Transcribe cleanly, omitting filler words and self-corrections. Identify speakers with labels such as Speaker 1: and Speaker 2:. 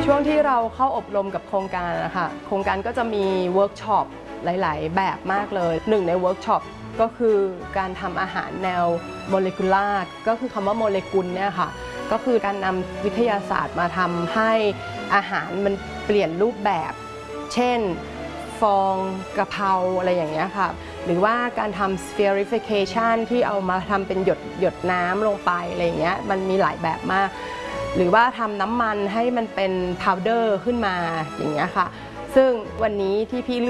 Speaker 1: ช่วงที่เราเข้าอบรมกับโครงการนะคะโครงการก็จะมีเวิร์กช็อปหลายๆแบบมากเลยหนึ่งในเวิร์กช็อปก็คือการทำอาหารแนวโมเลกุลาร์ก็คือคำว่าโมเลกุลเนี่ยค่ะก็คือการนำวิทยาศาสตร์มาทำให้อาหารมันเปลี่ยนรูปแบบเช่นฟองกะเพราอะไรอย่างเงี้ยค่ะหรือว่าการทำ spherification ที่เอามาทำเป็นหยดน้ำลงไปอะไรอย่างเงี้ยมันมีหลายแบบมากหรือว่าทำน้ำมันให้มันเป็นพาวเดอร์ขึ้นมาอย่างเงี้ยค่ะซึ่งวันนี้ที่พี่